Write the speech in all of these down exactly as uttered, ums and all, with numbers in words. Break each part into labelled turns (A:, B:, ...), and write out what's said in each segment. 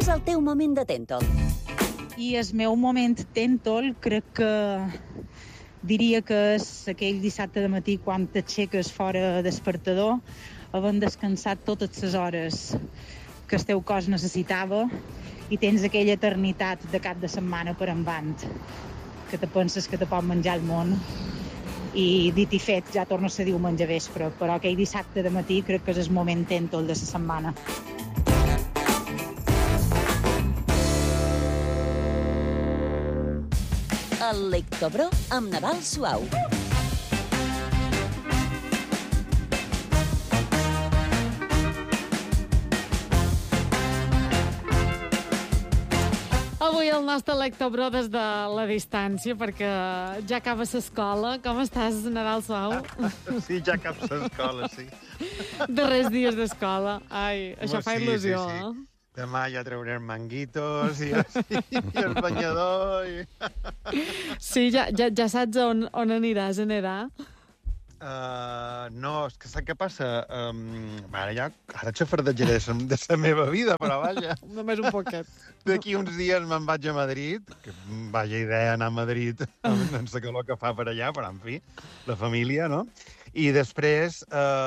A: és el teu moment de tèntol?
B: I el meu moment tèntol crec que diria que és aquell dissabte de matí quan t'aixeques fora despertador, havent descansat totes les hores que el teu cos necessitava i tens aquella eternitat de cap de setmana per endavant, que te penses que te pot menjar el món. I dit i fet, ja torna a ser diumenge vespre, però aquell dissabte de matí crec que és el moment tèntol de la setmana.
A: El Lectobro amb Nadal Suau.
C: Avui el nostre Lectobro des de la distància, perquè ja acaba l'escola. Com estàs, Nadal Suau?
D: Sí, ja cap l'escola, sí.
C: Darrers dies d'escola. Ai, això
D: Home,
C: fa
D: sí,
C: il·lusió,
D: sí, sí.
C: eh?
D: Demà ja traurem manguitos i, i el banyador. I...
C: Sí, ja, ja, ja saps on, on aniràs a nedar?
D: Uh, no, és que saps què passa? Um, ara ja, ara xafardejaré de la meva vida, però vaja.
C: Només un poquet.
D: D'aquí uns dies me'n vaig a Madrid, que vaja idea anar a Madrid, amb la calor que fa per allà, però en fi, la família, no? I després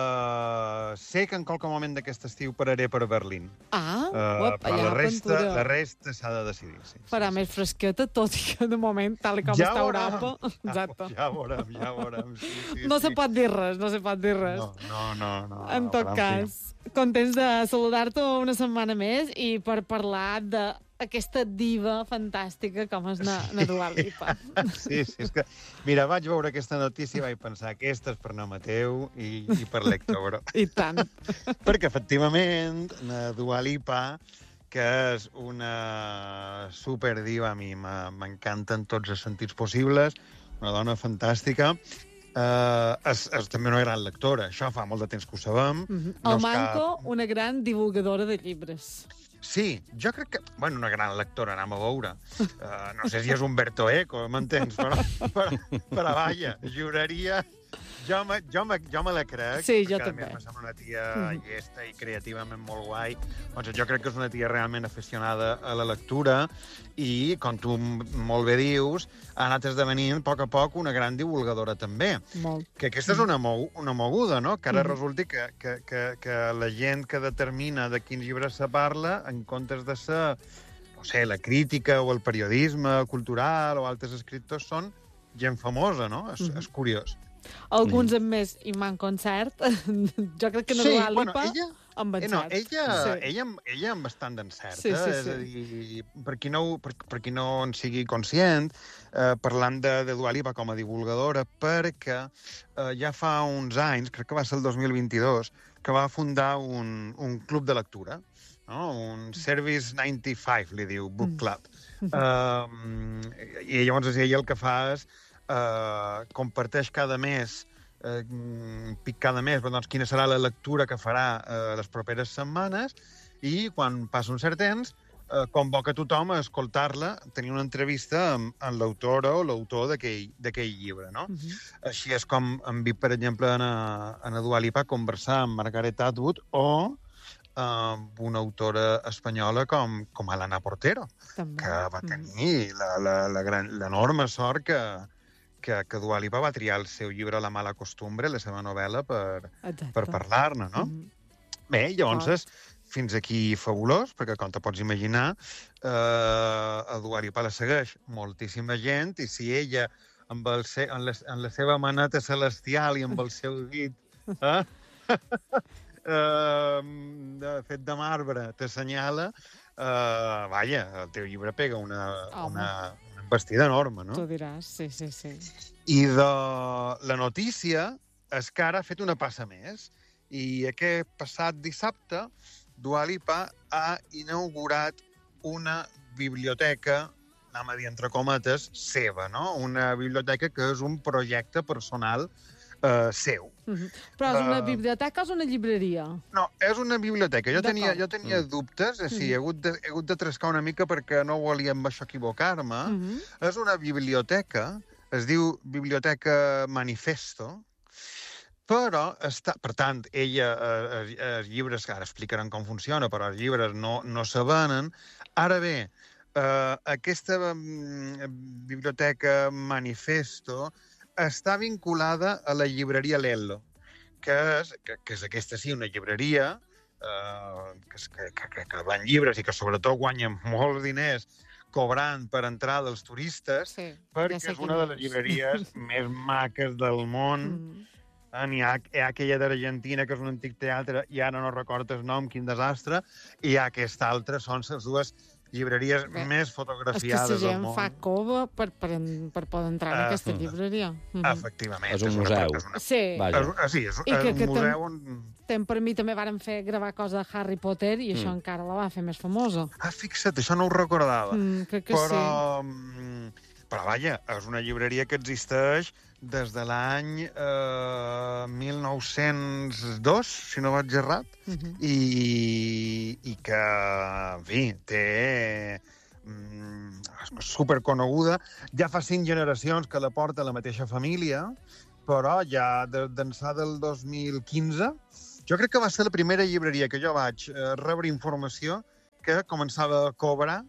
D: uh, sé que en qualque moment d'aquest estiu pararé per Berlín.
C: Ah,
D: uh,
C: uop,
D: però
C: allà
D: la resta,
C: aventura.
D: la resta s'ha de decidir. Sí,
C: Farà
D: sí,
C: més fresqueta, tot i que de moment, tal com
D: ja
C: està
D: veurem.
C: Europa... Exacte.
D: Ja, ja veurem, ja veurem. Sí, sí,
C: no
D: sí.
C: se pot dir res, no se pot dir res.
D: No, no, no. no
C: en tot
D: però, en
C: cas, contents de saludar-te una setmana més i per parlar d'aquesta diva fantàstica com és na, na Dua Lipa.
D: Sí, sí, és que... Mira, vaig veure aquesta notícia i vaig pensar aquesta és per no Mateu i, i per l'Hector.
C: I tant.
D: Perquè, efectivament, na Dua Lipa, que és una superdiva, a mi m'encanta en tots els sentits possibles, una dona fantàstica, Uh, és, és també una gran lectora. Això fa molt de temps que ho sabem.
C: Mm-hmm.
D: No
C: El Manco,
D: cap...
C: una gran divulgadora de llibres.
D: Sí, jo crec que... Bueno, una gran lectora, anem a veure. Uh, no sé si és Umberto Eco, m'entens? Però, però, però vaja, juraria... Jo me, jo, me, jo me la crec.
C: Sí, jo
D: també.
C: també.
D: Em sembla una tia llesta i creativament molt guai. Doncs jo crec que és una tia realment aficionada a la lectura i, com tu molt bé dius, ha anat esdevenint a poc a poc una gran divulgadora també.
C: Molt.
D: Que aquesta és una, mou, una moguda, no? Que ara
C: Mm.
D: resulti que, que, que, que la gent que determina de quins llibres se parla, en comptes de ser, no sé, la crítica o el periodisme cultural o altres escriptors, són gent famosa, no? És,
C: Mm.
D: és curiós.
C: Alguns amb més i man concert. Jo crec que no
D: Sí,
C: Dua
D: bueno,
C: Lipa
D: ella-
C: amb
D: Eh,
C: encert.
D: no, ella,
C: Sí.
D: ella, ella amb bastant d'encert,
C: Sí, sí,
D: és
C: sí.
D: a dir, per qui no, per, per qui no en sigui conscient, eh, parlant de, de Dua Lipa com a divulgadora, perquè eh, ja fa uns anys, crec que va ser el dos mil vint-i-dos, que va fundar un, un club de lectura, no? Un Service noranta-cinc, li diu, Book Club. Mm. Uh, I llavors ella el que fa és uh, comparteix cada mes eh, pic cada mes, doncs, quina serà la lectura que farà eh, les properes setmanes i quan passa un cert temps eh, convoca tothom a escoltar-la, tenir una entrevista amb, amb l'autora o l'autor d'aquell llibre, no?
C: Mhm.
D: Així és com hem vist, per exemple, en a, en a Dua Lipa conversar amb Margaret Atwood o amb una autora espanyola com, com Alana Portero,
C: També.
D: que va tenir la, la, la gran, l'enorme sort que, que, que Dua Lipa va triar el seu llibre La mala costumbre, la seva novel·la, per,
C: Exacte.
D: per parlar-ne, no?
C: Mhm.
D: Bé, llavors, és fins aquí fabulós, perquè, com te pots imaginar, eh, a Dua Lipa la segueix moltíssima gent, i si ella, amb, el se, amb, la, amb la seva maneta celestial i amb el seu dit eh, eh, fet de marbre, t'assenyala, eh, vaja, el teu llibre pega una, una, una embestida enorme, no?
C: Tu diràs, sí, sí, sí.
D: I de la notícia és que ara ha fet una passa més. I aquest passat dissabte, Dua Lipa ha inaugurat una biblioteca, anem a dir entre cometes, seva, no? Una biblioteca que és un projecte personal eh, seu.
C: Mhm. Però és una
D: Uh,
C: biblioteca o és una llibreria?
D: No, és una biblioteca. Jo tenia,
C: D'acord.
D: jo tenia
E: Mm.
D: dubtes, o sigui, he, hagut de, he hagut de trascar una mica perquè no volia amb això equivocar-me.
C: Mhm.
D: És una biblioteca, es diu Biblioteca Manifesto, però, està, per tant, ella, eh, els, els llibres, que ara explicaran com funciona, però els llibres no, no se venen. Ara bé, eh, aquesta mm, biblioteca Manifesto està vinculada a la llibreria Lello, que és, que, que és aquesta, sí, una llibreria eh, que, que, que, que ven llibres i que sobretot guanyen molts diners cobrant per entrar dels turistes,
C: Sí,
D: perquè
C: ja sé
D: és una de les
C: quin és.
D: llibreries més maques del món.
C: Mm.
D: Eh, N'hi ha, hi ha aquella d'Argentina, que és un antic teatre, i ara no recordo el nom, quin desastre, i hi ha aquesta altra, són les dues llibreries
C: Bé,
D: més
C: És que
D: fotografiades
C: la
D: del
C: gent
D: món.
C: fa cova per, per, per poder entrar en
D: Ah,
C: aquesta
D: mm.
C: llibreria. Mhm.
D: Efectivament.
E: És un
D: una-
E: museu.
D: És una,
C: Sí,
E: Vaja.
D: és, ah, sí, és,
C: I
D: és
C: que-
D: un
C: que
D: museu on...
C: tem, per mi també varen fer gravar cosa de Harry Potter i això
E: Mm.
C: encara la va fer més famosa.
D: Ah, fixa't, això no ho recordava.
C: Mm, crec que
D: però, mm, però, vaja, és una llibreria que existeix des de l'any eh, mil nou-cents dos, si no vaig errat,
C: sí. Mhm.
D: i, i que, en fi, té... Mm, és superconeguda. Ja fa cinc generacions que la porta la mateixa família, però ja de- d'ençà del dos mil quinze, jo crec que va ser la primera llibreria que jo vaig eh, rebre informació que començava a cobrar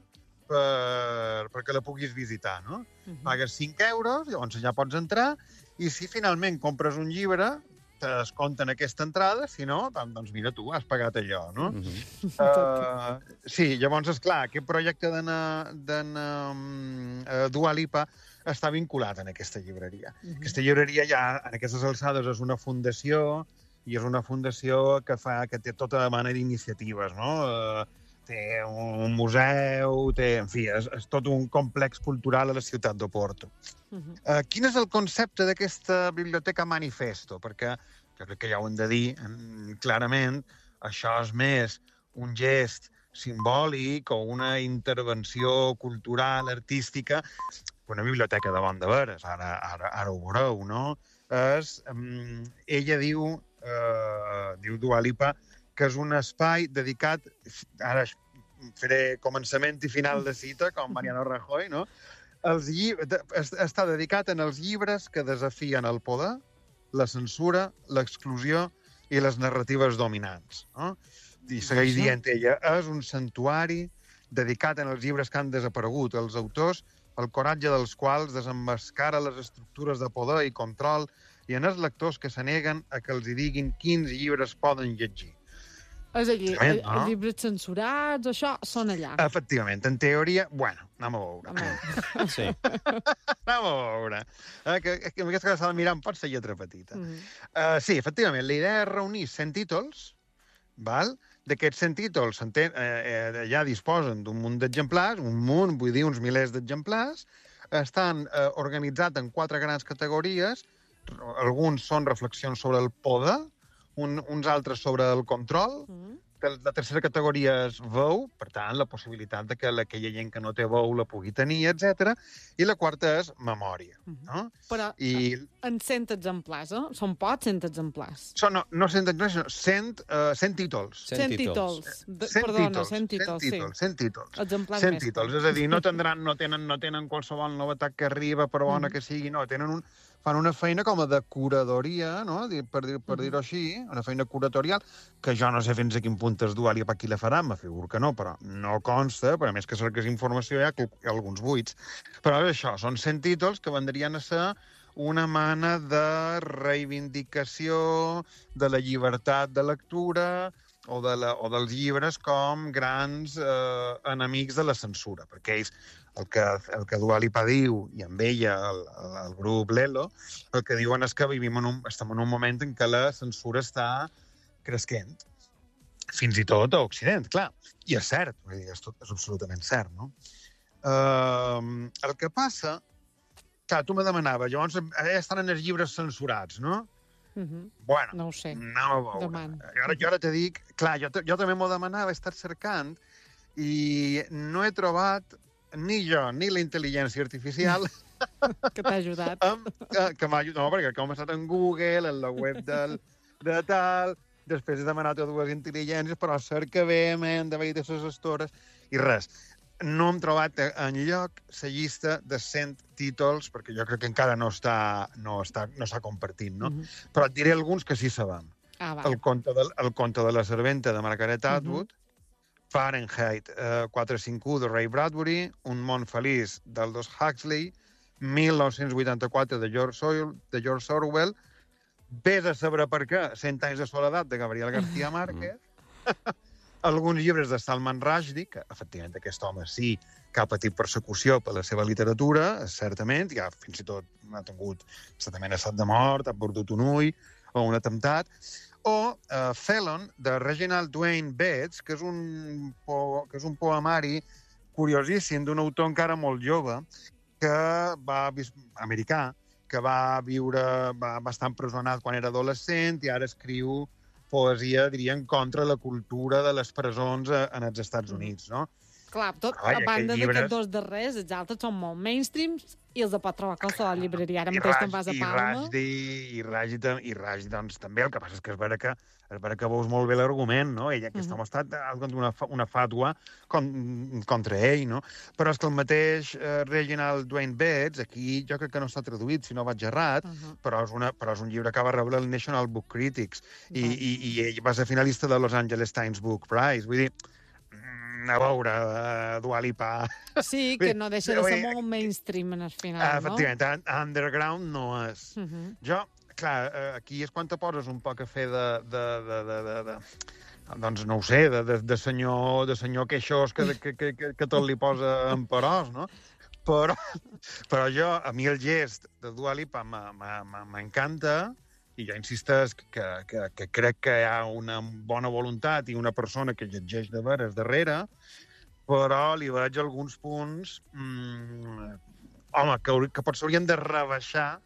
D: per, perquè la puguis visitar, no?
C: Mhm.
D: Pagues cinc euros, llavors ja pots entrar, i si finalment compres un llibre, te descompten aquesta entrada, si no, doncs, doncs mira, tu has pagat allò, no?
E: Mhm.
D: Uh, sí, llavors, esclar, aquest projecte d'anar d'anar, um, a Dua Lipa està vinculat en aquesta llibreria.
C: Mhm.
D: Aquesta llibreria ja, en aquestes alçades, és una fundació, i és una fundació que fa que té tota mena d'iniciatives, no? Uh, té un museu, té, en fi, és, és tot un complex cultural a la ciutat d'Oporto.
C: Mhm.
D: Uh, quin és el concepte d'aquesta biblioteca Manifesto? Perquè jo crec que ja ho hem de dir mm, clarament, això és més un gest simbòlic o una intervenció cultural, artística, una biblioteca de bon de veres, ara, ara, ara ho veureu, no? És, um, ella diu, uh, diu Dua Lipa, que és un espai dedicat, ara faré començament i final de cita, com Mariano Rajoy, no? Els llibres, està dedicat en els llibres que desafien el poder, la censura, l'exclusió i les narratives dominants. No? I segueix dient ella, és un santuari dedicat en els llibres que han desaparegut, els autors, el coratge dels quals desemmascara les estructures de poder i control i en els lectors que se neguen a que els hi diguin quins llibres poden llegir.
C: És a dir,
D: Tremend,
C: no?
D: no?
C: Els llibres censurats, això, són allà.
D: Efectivament, en teoria, bueno, anem a veure.
C: Home.
E: Sí.
D: Anem a veure. Eh, que, que amb aquesta que s'ha de mirar pot ser lletra petita.
C: Mhm.
D: Uh, sí, efectivament, la idea és reunir cent títols, val? D'aquests cent títols eh, eh, ja disposen d'un munt d'exemplars, un munt, vull dir, uns milers d'exemplars, estan eh, organitzats en quatre grans categories, alguns són reflexions sobre el poder, un, uns altres sobre el control,
C: Mhm.
D: la tercera categoria és veu, per tant, la possibilitat de que aquella gent que no té veu la pugui tenir, etcètera. I la quarta és memòria. No?
C: Però
D: I
C: en cent exemplars, eh? Són pocs cent exemplars.
D: són, no, no cent, no, cent, uh, cent títols.
E: Cent
C: Cent
E: títols.
C: títols. De,
D: Cent
C: perdona,
D: títols,
C: cent títols,
D: cent títols,
C: sí.
D: cent títols.
C: Exemplars
D: cent
C: més
D: títols,
C: pocs.
D: és a dir, no tindran, no tenen, no tenen qualsevol novetat que arriba, per bona
C: Mhm.
D: que sigui, no, tenen un, fan una feina com a de curadoria, no? Dir- per, dir, per
C: Mhm.
D: dir-ho així, una feina curatorial, que jo no sé fins a quin punt és dual i per qui la farà, me figuro que no, però no consta, però a més que cerques informació hi ha, hi ha alguns buits. Però és això, són cent títols que vendrien a ser una mena de reivindicació de la llibertat de lectura o, de la, o dels llibres com grans eh, enemics de la censura, perquè ells, el que, el que Dua Lipa diu, i amb ella el, el, el grup Lello, el que diuen és que vivim en un, estem en un moment en què la censura està cresquent, fins i tot a Occident, clar. I és cert, vull dir, és, tot, és absolutament cert, no? Uh, el que passa... Clar, tu me demanaves, llavors eh, estan en els llibres censurats, no?
C: Mhm.
D: Bueno,
C: No ho sé.
D: anem a veure.
C: Demano.
D: Jo ara, jo ara te dic... Clar, jo, jo també m'ho demanava, he estat cercant, i no he trobat ni jo ni la intel·ligència artificial
C: Que t'ha ajudat.
D: amb, que, que m'ha ajudat. No, perquè com he estat en Google, en la web del, de tal, després he demanat a dues intel·ligències, però cerca vehement de veure les estores, i res. no hem trobat enlloc la llista de cent títols, perquè jo crec que encara no està no està, no s'ha compartit, no? Uh -huh. Però et diré alguns que sí sabem.
C: Ah, va.
D: El conte de, el conte de la serventa, de Margaret Atwood, uh -huh. Fahrenheit eh, quatre cinc u, de Ray Bradbury, Un món feliç, d'Aldous Huxley, mil nou-cents vuitanta-quatre, de George Orwell, de George Orwell, Vés a saber per què, Cent anys de soledat, de Gabriel García Márquez, alguns llibres de Salman Rushdie, que, efectivament, aquest home sí que ha patit persecució per la seva literatura, certament, ja fins i tot ha tingut certament estat de mort, ha perdut un ull, o un atemptat, o uh, Felon, de Reginald Dwayne Bates, que és un, po que és un poemari curiosíssim d'un autor encara molt jove, que va americà, que va viure, va, va estar empresonat quan era adolescent i ara escriu poesia, diríem, contra la cultura de les presons a, en els Estats Units, no?
C: Clar, tot,
D: Però, vaja,
C: a banda
D: llibres...
C: d'aquests dos darrers, els altres són molt mainstreams i els de pot trobar a qualsevol llibreria. Ara mateix te'n vas a Palma.
D: I Rushdie, i Rushdie, doncs, també. El que passa és que és vera que, és vera que veus molt bé l'argument, no? Ell, aquest uh -huh. home ha estat una, una fàtua con, contra ell, no? Però és que el mateix eh, Reginald Dwayne Bates, aquí jo crec que no està traduït, si no vaig errat, uh -huh. però, és una, però és un llibre que va rebre el National Book Critics i, uh -huh. i, i ell va ser finalista de Los Angeles Times Book Prize. Vull dir, a veure, uh, Dua Lipa...
C: Sí, que no deixa de ser molt mainstream en el final,
D: uh,
C: no?
D: Efectivament, underground no és. Uh -huh. Jo, clar, aquí és quan te poses un poc a fer de... de, de, de, de, de doncs no ho sé, de, de, de senyor, de senyor queixós que, que, que, que tot li posa en peròs, no? Però, però jo, a mi el gest de Dua Lipa m'encanta, i jo insisteix que, que, que crec que hi ha una bona voluntat i una persona que llegeix de veres darrere, però li veig alguns punts mmm, home, que, que potser haurien de rebaixar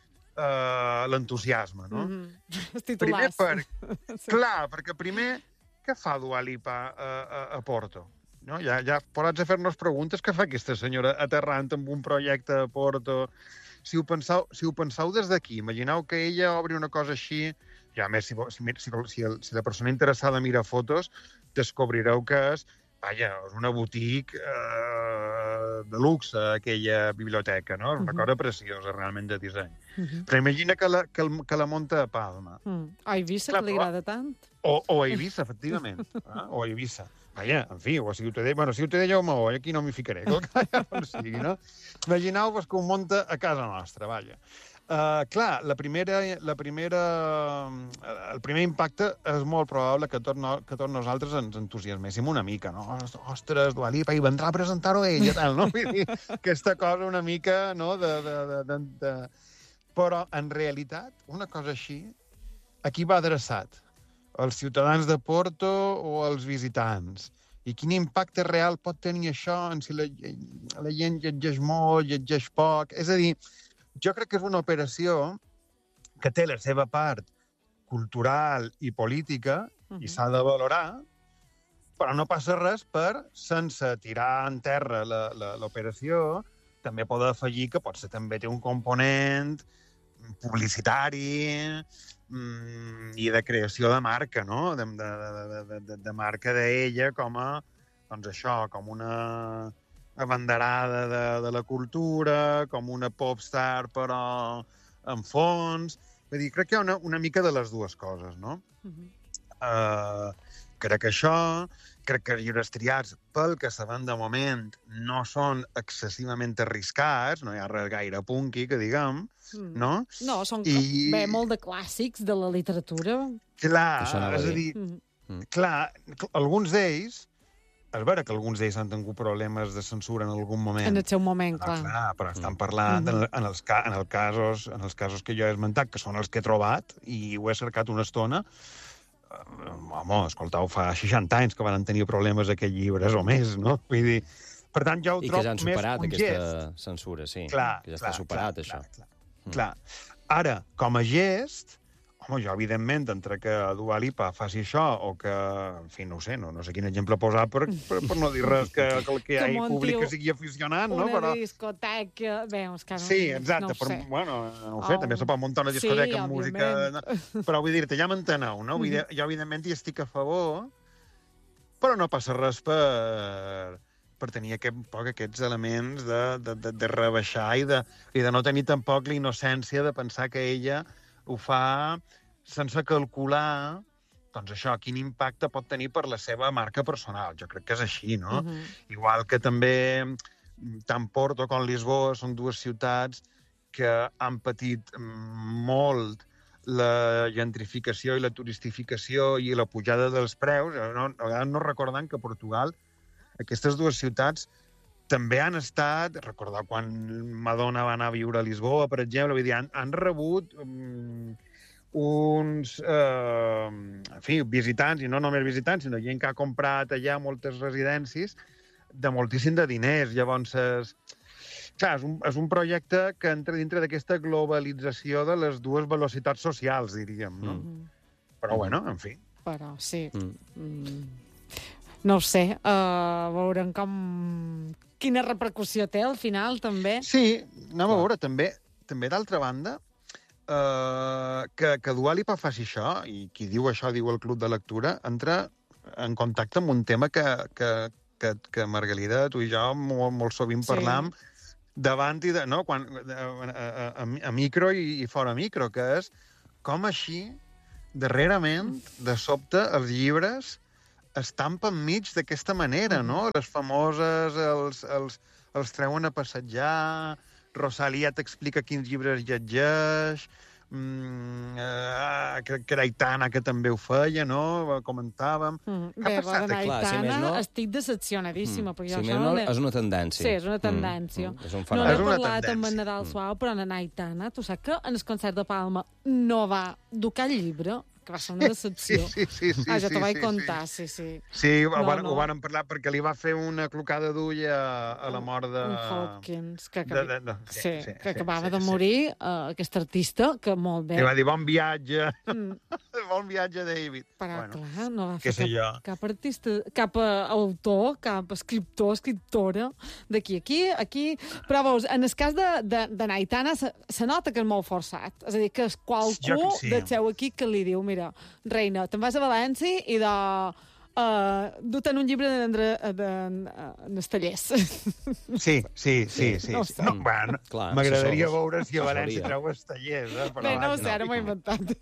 D: uh, l'entusiasme, no?
C: Mm-hmm. Els
D: titulars. Primer per,
C: sí.
D: Clar, perquè primer, què fa Dua Lipa a, a, a Porto? No? Ja, ja podem fer-nos preguntes. Què fa aquesta senyora aterrant amb un projecte a Porto? Si ho penseu, si ho penseu des d'aquí, imagineu que ella obri una cosa així, ja més, si, si, si, el, si la persona interessada mira fotos, descobrireu que és, vaja, és una boutique eh, de luxe, aquella biblioteca, no? És una uh -huh. cosa preciosa, realment, de disseny. Uh -huh. Però imagina que la, que, el, que la munta a Palma.
C: Mm. O a Eivissa, clar, que li agrada tant.
D: O, o a Eivissa, efectivament. ah? O a Eivissa. Vaja, en fi, o a Ciutadella... Bueno, Ciutadella o Maó, aquí no m'hi ficaré, que ja no sigui, no? Imagineu-vos que ho munta a casa nostra, vaja. Uh, clar, la primera, la primera, el primer impacte és molt probable que tot, no, que tots nosaltres ens entusiasméssim una mica, no? Ostres, Dua Lipa, i vendrà a presentar-ho ella, tal, no? Vull dir, aquesta cosa una mica, no?, de, de, de, de, de... Però, en realitat, una cosa així, a qui va adreçat? Els ciutadans de Porto o els visitants? I quin impacte real pot tenir això en si la, la gent llegeix molt, llegeix poc? És a dir, jo crec que és una operació que té la seva part cultural i política, uh -huh. i s'ha de valorar, però no passa res per, sense tirar en terra l'operació, també poder afegir que potser també té un component publicitari mm, i de creació de marca, no? De, de, de, de, de marca d'ella com a, doncs això, com una abanderada de, de la cultura, com una popstar, però en fons. Vull dir, crec que hi ha una, una mica de les dues coses, no? Uh-huh. uh, crec que això, crec que els llibres triats, pel que sabem de moment, no són excessivament arriscats, no hi ha res gaire punky, que diguem, mm. no?
C: No, són I... bé, molt de clàssics de la literatura.
D: Clar, és a dir, mm. clar, alguns d'ells, és vera que alguns d'ells han tingut problemes de censura en algun moment.
C: En el seu moment, clar.
D: Ah, clar, però estan parlant mm-hmm. en, en, els, en, el casos, en els casos que jo he esmentat, que són els que he trobat, i ho he cercat una estona. Home, escoltau, fa seixanta anys que van tenir problemes aquests llibres o més, no? Vull dir, per tant, jo ho
E: I
D: trobo
E: que ja han superat
D: més
E: aquesta censura, sí.
D: Clar,
E: que ja
D: clar,
E: està superat,
D: clar,
E: això.
D: Clar, clar, mm. clar. Ara, com a gest, home, jo, evidentment, entre que Dua Lipa faci això o que, en fi, no ho sé, no, no sé quin exemple posar per, per, per no dir res que, que el que hi ha públic que sigui aficionat, no?
C: Una
D: però...
C: discoteca... Bé, és que no,
D: sí, exacte,
C: no ho
D: però,
C: sé.
D: bueno, no ho sé, oh. també se pot muntar una discoteca sí, amb música... No? Però vull dir-te, ja m'enteneu, no? Vull dir, jo, evidentment, hi estic a favor, però no passa res per, per tenir aquest, un poc aquests elements de, de, de, de rebaixar i de, i de no tenir tampoc la innocència de pensar que ella ho fa sense calcular, doncs això, quin impacte pot tenir per la seva marca personal. Jo crec que és així, no?
C: Mhm.
D: Igual que també tant Porto com Lisboa són dues ciutats que han patit molt la gentrificació i la turistificació i la pujada dels preus. No, a vegades no recordant que a Portugal aquestes dues ciutats també han estat, recordar quan Madonna va anar a viure a Lisboa, per exemple, vull dir, han, han rebut um, uns eh, en fi, visitants, i no només visitants, sinó gent que ha comprat allà moltes residències de moltíssim de diners. Llavors, és, clar, és un, és un projecte que entra dintre d'aquesta globalització de les dues velocitats socials, diríem, no?
C: Mhm.
D: Però, bueno, en fi.
C: Però, sí.
E: Mm.
C: Mm. No ho sé, uh, veurem com... Quina repercussió té al final, també.
D: Sí, anem a veure, també, també d'altra banda, eh, que, que Dua Lipa faci això, i qui diu això diu el Club de Lectura, entra en contacte amb un tema que, que, que, que Margalida, tu i jo molt, molt sovint
C: Sí.
D: parlam davant i de, no, quan, a, a, a, a micro i, i fora micro, que és com així, darrerament, de sobte, els llibres estampen mig d'aquesta manera, no? Les famoses els, els, els treuen a passejar, Rosalia t'explica quins llibres llegeix, mm, eh, que, que era Aitana, que també ho feia, no? Comentàvem.
C: Mm.
D: Què ha
C: Bé,
D: passat
C: bona
E: aquí? Clar, si
C: Aitana,
E: més no-
C: estic decepcionadíssima. perquè
E: Si
C: jo
E: més
C: això
E: no,
C: l'he-
E: és una tendència.
C: Sí, és una tendència.
E: Mm, mm, és un
C: No
E: fenomen.
D: És
C: n'he
D: una
C: parlat amb en
D: tendència.
C: Nadal Suau, però en Aitana, tu saps que en el concert de Palma no va ducar el llibre, que va ser una
D: Sí,
C: decepció.
D: sí, sí. sí
C: Ah, jo
D: sí,
C: t'ho vaig
D: sí,
C: contar, sí, sí.
D: Sí, sí ho,
C: No,
D: van,
C: no.
D: ho van parlar perquè li va fer una clocada d'ull a, a la mort de...
C: Un Hopkins, que,
D: de, de, de,
C: sí, sí,
D: sí,
C: que
D: sí,
C: acabava
D: sí,
C: de
D: sí.
C: morir, uh, aquest artista, que molt bé.
D: I va dir, bon viatge,
C: Mm,
D: bon viatge, David.
C: però,
D: Bueno,
C: clar, no va
D: què
C: fer
D: sé jo.
C: cap, cap artista, cap uh, autor, cap escriptor, escriptora d'aquí. Aquí, aquí... Però veus, en el cas de, de, de Naitana se, se nota que és molt forçat. És a dir, que és qualcú
D: Jo que sí.
C: del seu equip que li diu, mira, reina, te'n vas a València i de... Uh, du-te'n un llibre de, de, de, de, de tallers.
D: Sí, sí, sí. sí,
C: No ho
D: sí.
C: sé.
D: No, bueno,
E: Clar,
D: m'agradaria
E: assessors.
D: veure si a València
E: Assessoria.
D: treu estallers. Eh? Però
C: Bé, no ho
D: vaja,
C: sé, ara m'ho he inventat.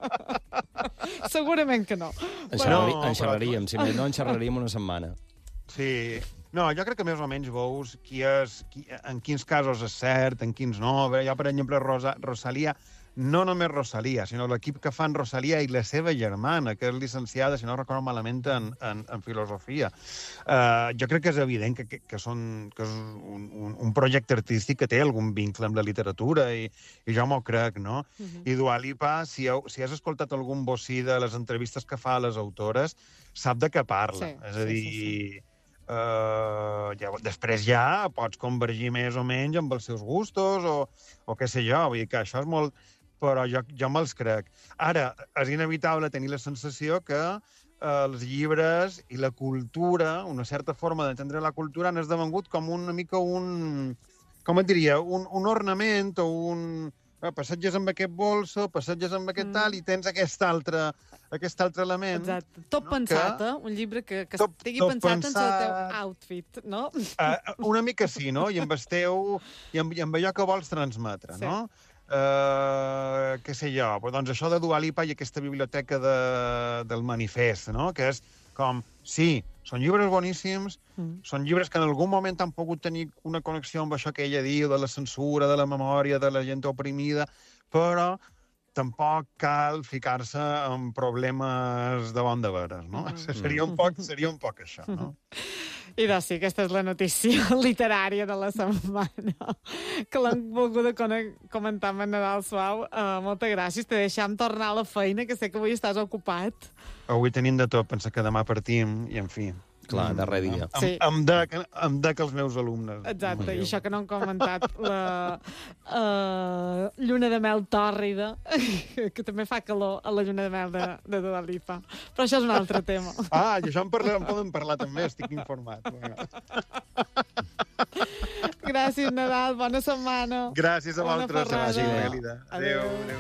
C: Segurament que no.
E: En,
C: Però-
E: xerrari,
D: No,
E: en
D: però-
E: xerraríem, si més no, en xerraríem una setmana.
D: Sí. No, jo crec que més o menys veus qui és, qui, en quins casos és cert, en quins no. Bé, jo, per exemple, Rosa, Rosalia, no només Rosalia, sinó l'equip que fan Rosalia i la seva germana, que és llicenciada, si no recordo malament, en, en, en filosofia. Uh, jo crec que és evident que, que, que, són, que és un, un, un projecte artístic que té algun vincle amb la literatura, i, i jo m'ho crec, no?
C: Uh -huh.
D: I Dua Lipa, si, heu, si has escoltat algun bocí de les entrevistes que fa a les autores, sap de què parla.
C: Sí,
D: és a
C: sí,
D: dir...
C: sí, sí.
D: Uh, ja, després ja pots convergir més o menys amb els seus gustos o, o què sé jo, vull dir que això és molt... Però jo, jo me'ls crec. Ara, és inevitable tenir la sensació que eh, els llibres i la cultura, una certa forma d'entendre la cultura, han esdevengut com una mica un... Com et diria? Un, un ornament o un... Eh, passatges amb aquest bolso, passatges amb aquest
C: Mm.
D: tal, i tens aquest altre, aquest altre element.
C: Exacte. Tot
D: No?
C: pensat,
D: Que-
C: eh? Un llibre que, que
D: Tot-
C: estigui
D: tot
C: pensat, en el
D: pensat.
C: teu outfit, no?
D: Uh, una mica sí, no? I amb el teu... I amb, i amb allò que vols transmetre,
C: Sí.
D: no? Uh, què sé jo, però doncs això de Dua Lipa i aquesta biblioteca de, del manifest, no? Que és com, sí, són llibres boníssims,
C: Mm.
D: són llibres que en algun moment han pogut tenir una connexió amb això que ella diu, de la censura, de la memòria, de la gent oprimida, però tampoc cal ficar-se en problemes de bon de veres, no?
C: Mm.
D: Seria, un poc, seria un poc això, no?
C: I doncs sí, aquesta és la notícia literària de la setmana, que l'hem volgut comentar amb en Nadal Suau. Uh, moltes gràcies, te deixem tornar a la feina, que sé que avui estàs ocupat.
D: Avui tenim de tot, pensa que demà partim, i en fi...
E: Clar, darrer dia.
D: Em,
C: Sí.
D: em, dec, em dec els meus alumnes.
C: Exacte, i això que no hem comentat, la uh, lluna de mel tòrrida, que també fa calor a la lluna de mel de, de Dua Lipa. Però això és un altre tema.
D: Ah, i això en, parlem, en podem parlar també, estic informat. Bueno.
C: Gràcies, Nadal, bona setmana.
D: Gràcies a
C: Bona
D: vosaltres.
C: ferrada.
D: Adéu. Adéu.
C: Adéu.
D: Adéu.